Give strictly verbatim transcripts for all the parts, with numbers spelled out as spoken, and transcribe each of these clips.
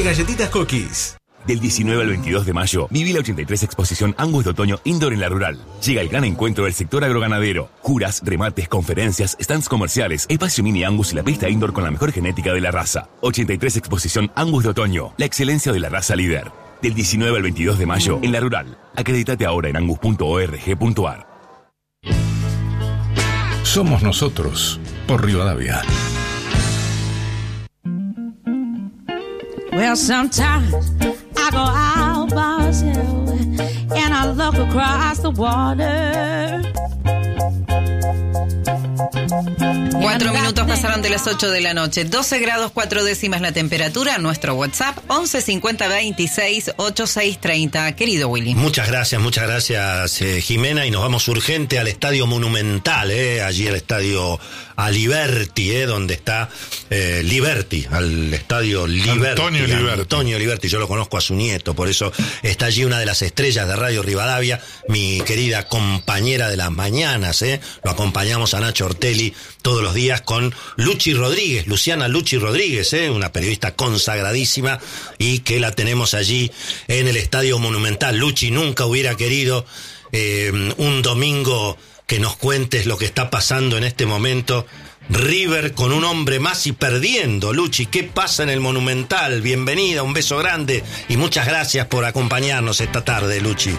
de galletitas Cookies. Del diecinueve al veintidós de mayo, viví la ochenta y tres Exposición Angus de Otoño Indoor en La Rural. Llega el gran encuentro del sector agroganadero. Juras, remates, conferencias, stands comerciales, espacio mini Angus y la pista indoor con la mejor genética de la raza. ochenta y tres Exposición Angus de Otoño, la excelencia de la raza líder. Del diecinueve al veintidós de mayo, en La Rural. Acreditate ahora en angus punto org punto ar. Somos nosotros, por Rivadavia. Well, sometimes I go out by myself and I look across the water. Cuatro minutos pasaron de las ocho de la noche. doce grados cuatro décimas la temperatura. Nuestro WhatsApp once cincuenta veintiséis ochenta y seis treinta. Querido Willy. Muchas gracias, muchas gracias eh, Jimena. Y nos vamos urgente al Estadio Monumental, eh, allí el Estadio Aliberti, eh, donde está eh, Liberty, al Estadio Liberty. Antonio Liberty. Antonio Liberty, yo lo conozco a su nieto, por eso está allí una de las estrellas de Radio Rivadavia, mi querida compañera de las mañanas, eh. Lo acompañamos a Nacho Ortelli todos los días con Luchi Rodríguez, Luciana Luchi Rodríguez, eh, una periodista consagradísima y que la tenemos allí en el Estadio Monumental. Luchi, nunca hubiera querido eh, un domingo que nos cuentes lo que está pasando en este momento. River con un hombre más y perdiendo. Luchi, ¿qué pasa en el Monumental? Bienvenida, un beso grande y muchas gracias por acompañarnos esta tarde, Luchi.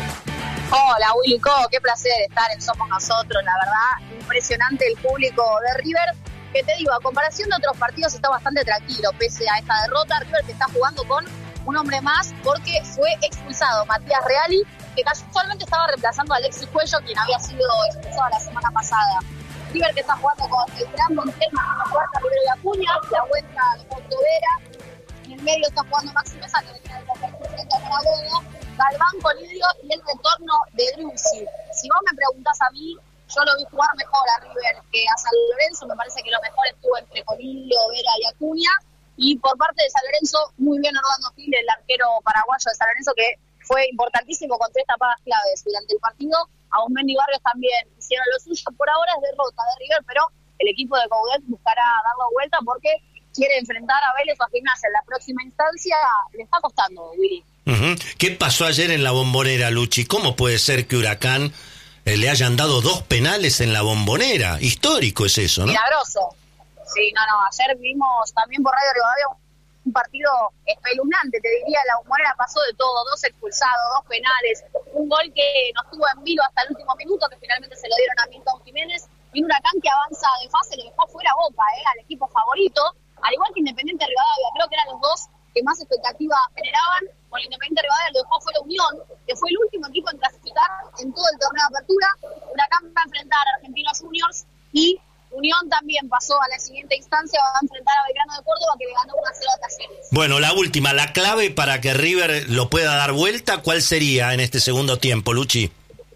Hola Willy Co, qué placer estar en Somos Nosotros, la verdad, impresionante el público de River, que te digo, a comparación de otros partidos está bastante tranquilo, pese a esta derrota. River que está jugando con un hombre más porque fue expulsado Matías Reali, que casualmente estaba reemplazando a Alexis Cuello, quien había sido expulsado la semana pasada. River que está jugando con el gran Montelma, la cuarta Rivero y Acuña, la vuelta de Pontovera, en el medio está jugando Maxi Mesa, que venía de la Paragoda, Galván, Colidio y el retorno de Druzzi. Si vos me preguntás a mí, yo lo vi jugar mejor a River que a San Lorenzo. Me parece que lo mejor estuvo entre Colidio, Vera y Acuña. Y por parte de San Lorenzo, muy bien Orlando Gil, el arquero paraguayo de San Lorenzo, que fue importantísimo con tres tapadas claves durante el partido. Aumeni y Barrios también hicieron lo suyo. Por ahora es derrota de River, pero el equipo de Coudet buscará darlo vuelta porque quiere enfrentar a Vélez o a Gimnasia en la próxima instancia. Le está costando, Willy. Uh-huh. ¿Qué pasó ayer en la Bombonera, Luchi? ¿Cómo puede ser que Huracán eh, le hayan dado dos penales en la Bombonera? Histórico es eso, ¿no? Milagroso. Sí, no, no. Ayer vimos también por Radio Rivadavia un partido espeluznante, te diría. La Bombonera pasó de todo, dos expulsados, dos penales, un gol que no estuvo en vilo hasta el último minuto, que finalmente se lo dieron a Milton Jiménez, y un Huracán que avanza de fase, lo dejó fuera Boca, eh, al equipo favorito, al igual que Independiente Rivadavia. Creo que eran los dos que más expectativa generaban. Con el Independiente Rivadavia lo dejó fuera Unión, que fue el último equipo en clasificar en todo el torneo de apertura. Huracán va a enfrentar a Argentinos Juniors y Unión también pasó a la siguiente instancia, va a enfrentar a Belgrano de Córdoba, que le ganó uno a cero a Talleres. Bueno, la última, la clave para que River lo pueda dar vuelta, ¿cuál sería en este segundo tiempo, Luchi?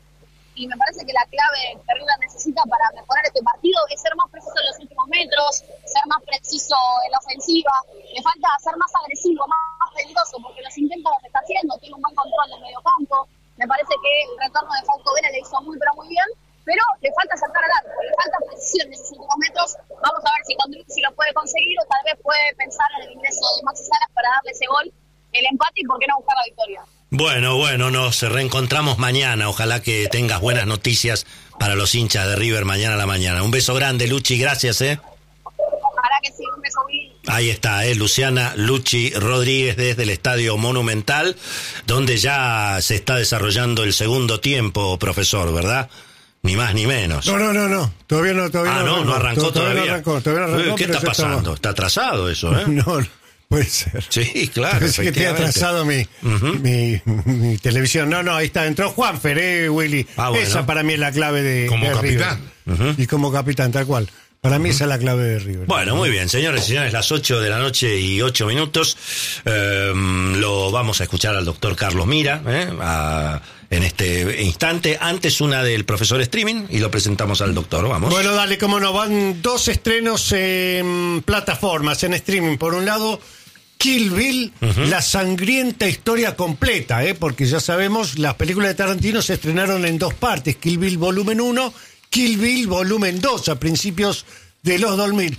Y me parece que la clave que River necesita para mejorar este partido es ser más preciso en los últimos metros, ser más preciso en la ofensiva. Le falta ser más agresivo, más, más peligroso, porque los intentos los está haciendo, tiene un buen control del medio campo. Me parece que el retorno de Fausto Vera le hizo muy pero muy bien, pero le falta saltar al arco, le falta precisión en esos últimos metros. Vamos a ver si con Druzzi lo puede conseguir o tal vez puede pensar en el ingreso de Maxi Salas para darle ese gol, el empate y por qué no buscar la victoria. Bueno, bueno, nos reencontramos mañana. Ojalá que tengas buenas noticias para los hinchas de River mañana a la mañana. Un beso grande, Luchi, gracias, ¿eh? Ojalá que sí, un beso, Willy. Ahí está, ¿eh? Luciana Luchi Rodríguez desde el Estadio Monumental, donde ya se está desarrollando el segundo tiempo, profesor, ¿verdad? Ni más ni menos. No, no, no, no. Todavía no, todavía ah, no, no arrancó todavía. Todavía no arrancó, todavía no arrancó. ¿Qué está pasando? Estaba... Está atrasado eso, ¿eh? No, no. Puede ser. Sí, claro. Parece que te ha atrasado mi, uh-huh. mi, mi televisión. No, no, ahí está. Entró Juanfer, ¿eh, Willy? Ah, bueno. Esa para mí es la clave de Como de capitán. Uh-huh. Y como capitán, tal cual. Para mí uh-huh. esa es la clave de River. Bueno, muy bien, señores y señores, las ocho de la noche y ocho minutos. Eh, lo vamos a escuchar al doctor Carlos Mira, ¿eh? A... en este instante. Antes una del profesor streaming y lo presentamos al doctor. Vamos. Bueno, dale, cómo no. Van dos estrenos en plataformas, en streaming. Por un lado, Kill Bill, uh-huh. la sangrienta historia completa, ¿eh? Porque ya sabemos, las películas de Tarantino se estrenaron en dos partes. Kill Bill volumen uno, Kill Bill volumen dos, a principios de los dos mil.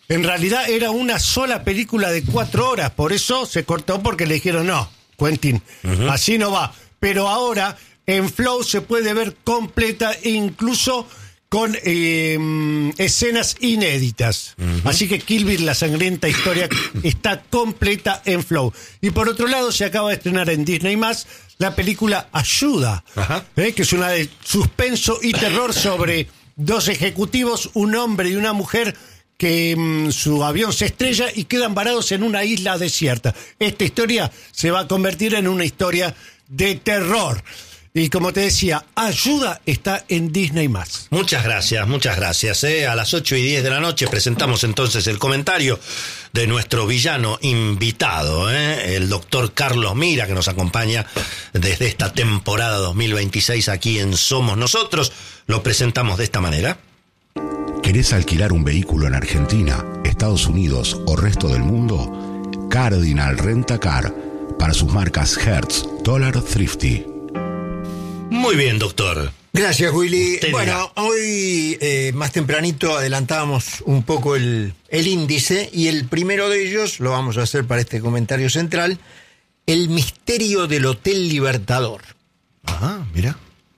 En realidad era una sola película de cuatro horas, por eso se cortó porque le dijeron, no, Quentin, uh-huh. así no va. Pero ahora en Flow se puede ver completa e incluso con eh, escenas inéditas. Uh-huh. Así que Kill Bill, la sangrienta historia, está completa en Flow. Y por otro lado se acaba de estrenar en Disney más la película Ayuda, uh-huh. eh, que es una de suspenso y terror sobre dos ejecutivos, un hombre y una mujer, que mmm, su avión se estrella y quedan varados en una isla desierta. Esta historia se va a convertir en una historia de terror. Y como te decía, Ayuda está en Disney más. Muchas gracias, muchas gracias. ¿eh? A las ocho y diez de la noche presentamos entonces el comentario de nuestro villano invitado, ¿eh? el doctor Carlos Mira, que nos acompaña desde esta temporada dos mil veintiséis aquí en Somos Nosotros. Lo presentamos de esta manera. ¿Querés alquilar un vehículo en Argentina, Estados Unidos o resto del mundo? Cardinal Rent-A-Car para sus marcas Hertz, Dollar, Thrifty. Muy bien, doctor. Gracias, Willy. Usted bueno, dirá. hoy eh, más tempranito adelantábamos un poco el, el índice y el primero de ellos, lo vamos a hacer para este comentario central, el misterio del Hotel Libertador. Ajá, mira.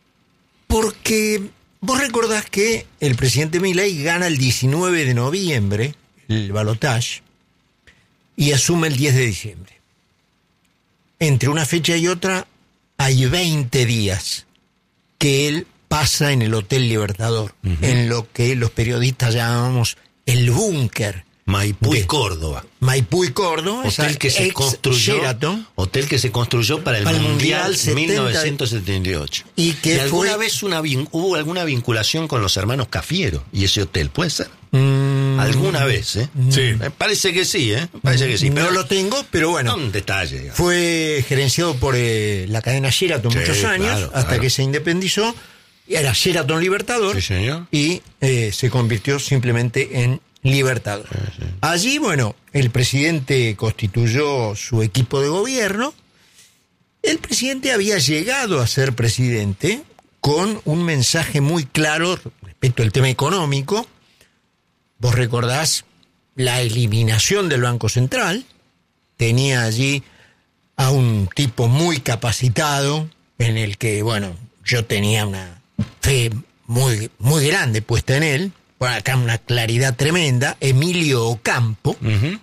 Porque vos recordás que el presidente Milei gana el diecinueve de noviembre el balotaje y asume el diez de diciembre. Entre una fecha y otra hay veinte días que él pasa en el Hotel Libertador, uh-huh. en lo que los periodistas llamamos el búnker. Maipú y de Córdoba. Maipú y Córdoba. Hotel que se construyó. Sheraton, hotel que se construyó para el, para el Mundial, Mundial mil novecientos setenta y ocho. Y que ¿Y alguna fue... vez una vin... hubo alguna vinculación con los hermanos Cafiero y ese hotel? ¿Puede ser? Mm, ¿Alguna vez, eh? Sí. Me parece que sí, ¿eh? Parece que sí. No pero lo tengo, pero bueno. Un detalle. Digamos. Fue gerenciado por eh, la cadena Sheraton Sí, muchos años, claro, hasta claro. que se independizó. Era Sheraton Libertador. Sí, señor. Y eh, se convirtió simplemente en Libertador. Sí, sí. Allí, bueno, el presidente constituyó su equipo de gobierno. El presidente había llegado a ser presidente con un mensaje muy claro respecto al tema económico. Vos recordás la eliminación del Banco Central. Tenía allí a un tipo muy capacitado, en el que, bueno, yo tenía una fe muy, muy grande puesta en él. Bueno, acá una claridad tremenda, Emilio Ocampo, uh-huh.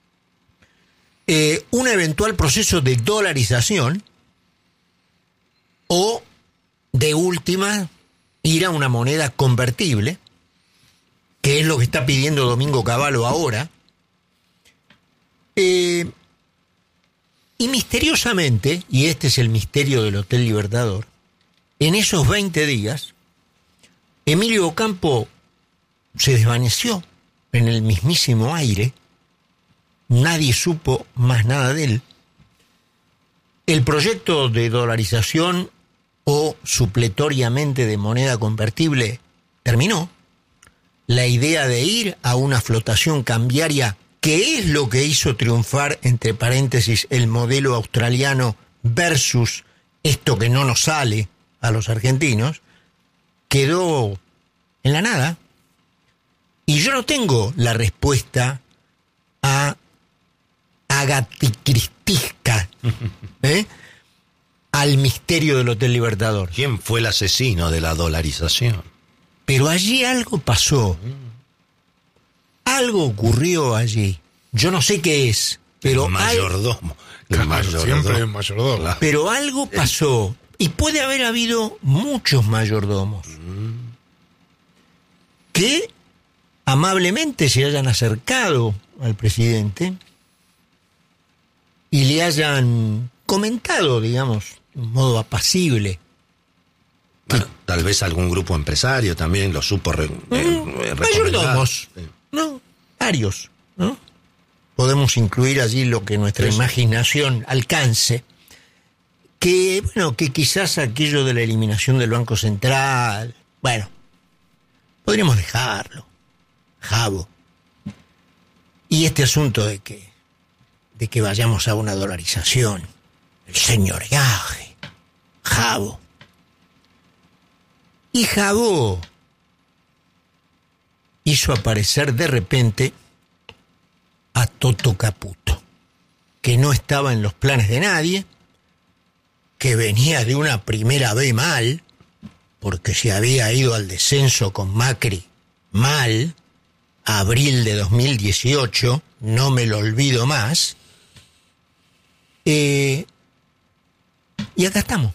eh, un eventual proceso de dolarización o, de última, ir a una moneda convertible, que es lo que está pidiendo Domingo Cavallo ahora. Eh, y misteriosamente, y este es el misterio del Hotel Libertador, en esos veinte días, Emilio Ocampo se desvaneció en el mismísimo aire. Nadie supo más nada de él. El proyecto de dolarización o supletoriamente de moneda convertible terminó. La idea de ir a una flotación cambiaria, que es lo que hizo triunfar, entre paréntesis, el modelo australiano versus esto que no nos sale a los argentinos, quedó en la nada. Y yo no tengo la respuesta a agaticristisca, ¿eh? al misterio del Hotel Libertador. ¿Quién fue el asesino de la dolarización? Pero allí algo pasó. Algo ocurrió allí. Yo no sé qué es, pero... El mayordomo. El Claro, mayordomo. siempre el mayordomo. Claro. Pero algo pasó. Y puede haber habido muchos mayordomos que amablemente se hayan acercado al presidente y le hayan comentado, digamos, de un modo apacible. Bueno, tal vez algún grupo empresario también lo supo re, Mm, eh, mayordomos, sí. ¿no? Varios, ¿no? Podemos incluir allí lo que nuestra Sí, sí. imaginación alcance. Que, bueno, que quizás aquello de la eliminación del Banco Central, bueno, podríamos dejarlo. Jabo. Y este asunto de que, de que vayamos a una dolarización, el señoreaje, Jabo. Y Jabo hizo aparecer de repente a Toto Caputo, que no estaba en los planes de nadie, que venía de una primera B mal, porque se había ido al descenso con Macri mal, abril de dos mil dieciocho, no me lo olvido más, eh, y acá estamos.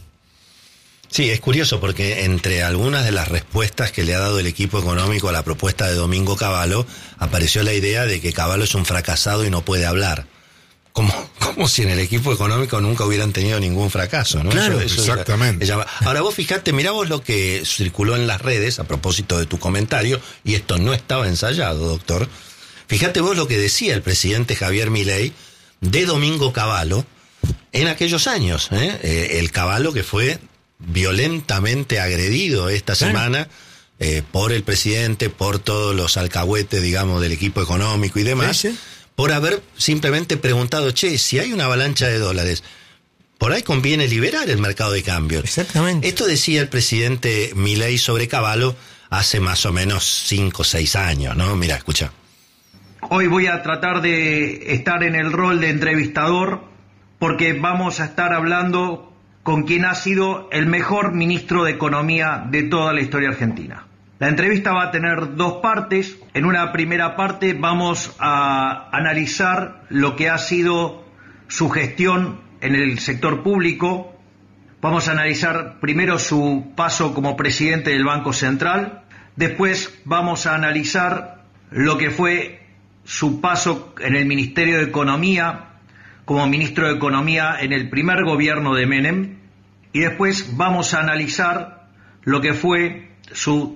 Sí, es curioso porque entre algunas de las respuestas que le ha dado el equipo económico a la propuesta de Domingo Cavallo, apareció la idea de que Cavallo es un fracasado y no puede hablar. Como, como si en el equipo económico nunca hubieran tenido ningún fracaso, ¿no? Claro, Eso- eso exactamente. llama- Ahora vos fijate, mirá vos lo que circuló en las redes a propósito de tu comentario, y esto no estaba ensayado, doctor. Fíjate vos lo que decía el presidente Javier Milei de Domingo Cavallo en aquellos años, ¿eh? Eh, el Cavallo que fue violentamente agredido esta Claro. semana eh, por el presidente, por todos los alcahuetes, digamos, del equipo económico y demás, Sí, sí. por haber simplemente preguntado, che, si hay una avalancha de dólares, por ahí conviene liberar el mercado de cambios. Exactamente. Esto decía el presidente Milei sobre Cavallo hace más o menos cinco o seis años, ¿no? Mira, escucha. Hoy voy a tratar de estar en el rol de entrevistador porque vamos a estar hablando con quien ha sido el mejor ministro de Economía de toda la historia argentina. La entrevista va a tener dos partes. En una primera parte vamos a analizar lo que ha sido su gestión en el sector público. Vamos a analizar primero su paso como presidente del Banco Central. Después vamos a analizar lo que fue su paso en el Ministerio de Economía, como ministro de Economía en el primer gobierno de Menem, y después vamos a analizar lo que fue su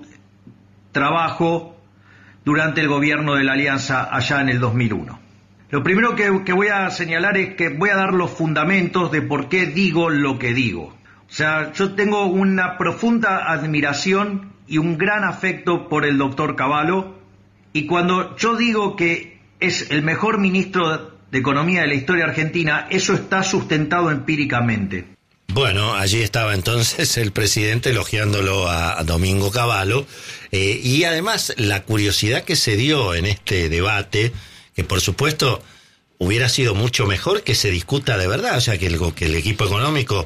trabajo durante el gobierno de la Alianza allá en el dos mil uno. Lo primero que, que voy a señalar es que voy a dar los fundamentos de por qué digo lo que digo. O sea, yo tengo una profunda admiración y un gran afecto por el doctor Cavallo, y cuando yo digo que es el mejor ministro de Economía de la historia argentina, eso está sustentado empíricamente. Bueno, allí estaba entonces el presidente elogiándolo a, a Domingo Cavallo, eh, y además la curiosidad que se dio en este debate, que por supuesto hubiera sido mucho mejor que se discuta de verdad, o sea, que el, que el equipo económico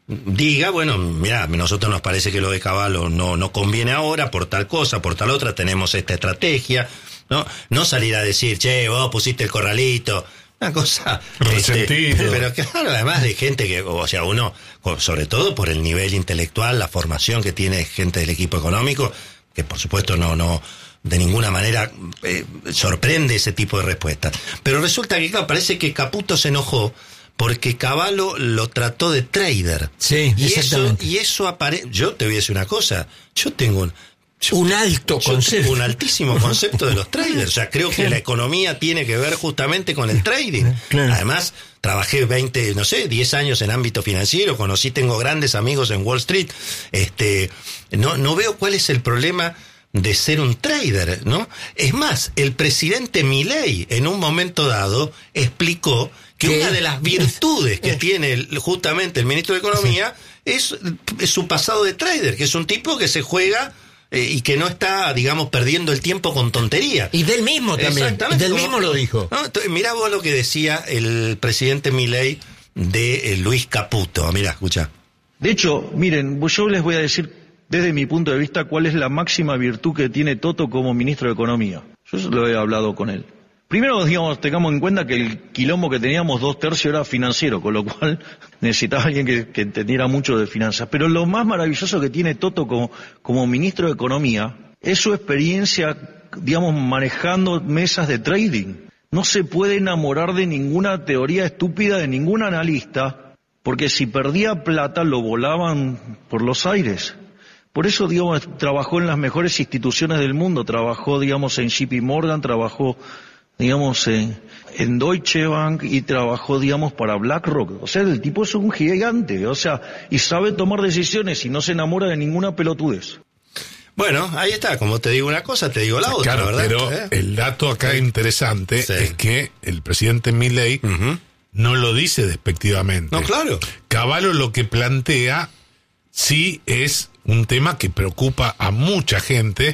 diga, bueno, mira, a nosotros nos parece que lo de Cavallo no, no conviene ahora por tal cosa, por tal otra, tenemos esta estrategia, ¿no? No salir a decir, che, vos pusiste el corralito, una cosa Resentido. este, pero claro, además de gente que, o sea, uno, sobre todo por el nivel intelectual, la formación que tiene gente del equipo económico, que por supuesto no, no, de ninguna manera eh, sorprende ese tipo de respuestas. Pero resulta que, claro, parece que Caputo se enojó porque Cavallo lo trató de trader. Sí, y eso, exactamente. y eso aparece. Yo te voy a decir una cosa. Yo tengo un. Yo, Un alto yo concepto. tengo un altísimo concepto de los traders. O sea, creo que la economía tiene que ver justamente con el trading. Claro. Además, trabajé veinte, no sé, diez años en ámbito financiero, conocí, tengo grandes amigos en Wall Street. Este, no, no veo cuál es el problema de ser un trader, ¿no? Es más, el presidente Milei en un momento dado explicó que ¿Qué? una de las virtudes que tiene el- justamente el ministro de Economía es, es su pasado de trader, que es un tipo que se juega eh, y que no está, digamos, perdiendo el tiempo con tontería. Y del mismo también. Exactamente, Del como- mismo lo dijo. ¿no? Entonces, mirá vos lo que decía el presidente Milei de eh, Luis Caputo. Mirá, escucha. De hecho, miren, yo les voy a decir desde mi punto de vista cuál es la máxima virtud que tiene Toto como ministro de Economía. Yo eso lo he hablado con él. Primero, digamos, tengamos en cuenta que el quilombo que teníamos dos tercios era financiero, con lo cual necesitaba alguien que, que entendiera mucho de finanzas. Pero lo más maravilloso que tiene Toto como, como ministro de Economía es su experiencia, digamos, manejando mesas de trading. No se puede enamorar de ninguna teoría estúpida de ningún analista, porque si perdía plata lo volaban por los aires. Por eso, digamos, trabajó en las mejores instituciones del mundo, trabajó, digamos, en J P Morgan, trabajó, digamos, en, en Deutsche Bank y trabajó, digamos, para BlackRock. O sea, el tipo es un gigante, o sea, y sabe tomar decisiones y no se enamora de ninguna pelotudez. Bueno, ahí está, como te digo una cosa, te digo la otra, Claro, ¿verdad? pero ¿Eh? el dato acá interesante Sí. es que el presidente Milei Ujú. no lo dice despectivamente. No, claro. Cavallo lo que plantea sí es un tema que preocupa a mucha gente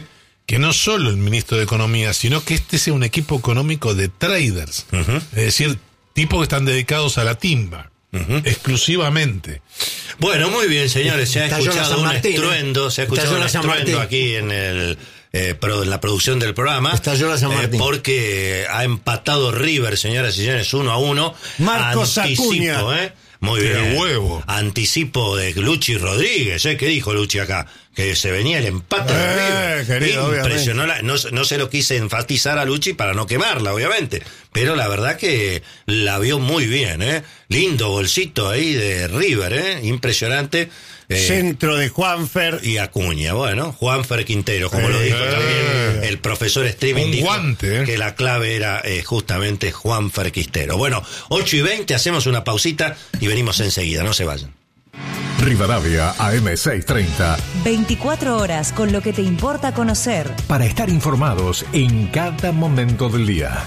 que no solo el ministro de Economía, sino que este sea un equipo económico de traders. Uh-huh. Es decir, tipos que están dedicados a la timba. Uh-huh. Exclusivamente. Bueno, muy bien, señores. Se ha Está escuchado un Martín, estruendo, se ha escuchado un estruendo aquí en el eh, pro, en la producción del programa. Está San Martín. Eh, porque ha empatado River, señoras y señores, uno a uno. Marcos Anticipo, Acuña. ¿eh? Muy ¡Qué bien. huevo! Anticipo de Luchi Rodríguez, ¿eh? ¿Qué dijo Luchi acá? Que se venía el empate de Eh, River. querido, Impresionó. La, no, no se lo quise enfatizar a Luchi para no quemarla, obviamente. Pero la verdad que la vio muy bien, ¿eh? Lindo bolsito ahí de River, ¿eh? Impresionante. Eh, Centro de Juanfer. y Acuña, bueno, Juanfer Quintero, como eh, lo dijo también el profesor Streaming, un dijo guante, ¿eh? que la clave era eh, justamente Juanfer Quintero. Bueno, ocho y veinte, hacemos una pausita y venimos enseguida, no se vayan. Rivadavia A M seiscientos treinta. veinticuatro horas con lo que te importa conocer. Para estar informados en cada momento del día.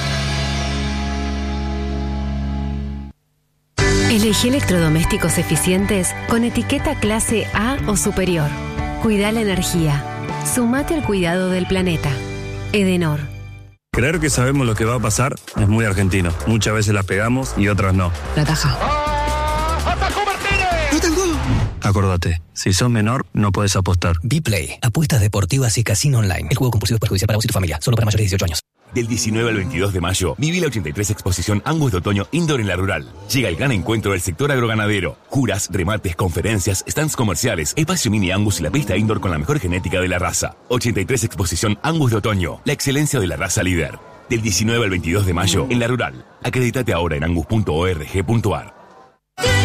Elegí electrodomésticos eficientes con etiqueta clase A o superior. Cuida la energía. Sumate al cuidado del planeta. Edenor. Creer que sabemos lo que va a pasar es muy argentino. Muchas veces la pegamos y otras no. La taja. ¡No tengo! Acordate, si sos menor, no podés apostar. Bplay, apuestas deportivas y casino online. El juego compulsivo es perjudicial para vos y tu familia. Solo para mayores de dieciocho años. Del diecinueve al veintidós de mayo, viví la ochenta y tres Exposición Angus de Otoño Indoor en la Rural. Llega el gran encuentro del sector agroganadero. Juras, remates, conferencias, stands comerciales, espacio mini Angus y la pista indoor con la mejor genética de la raza. ochenta y tres Exposición Angus de Otoño, la excelencia de la raza líder. Del diecinueve al veintidós de mayo, en la Rural. Acredítate ahora en angus punto org punto ar.